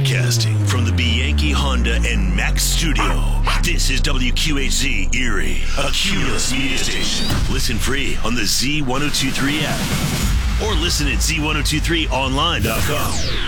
Broadcasting from the Bianchi Honda and Mack studio, this is WQHZ Erie, a Cumulus media station. Listen free on the Z1023 app or listen at Z1023online.com.